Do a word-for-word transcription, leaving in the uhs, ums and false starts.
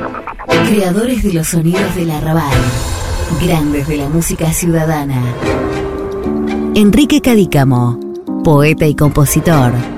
Creadores de los sonidos del arrabal. Grandes de la música ciudadana. Enrique Cadícamo, poeta y compositor.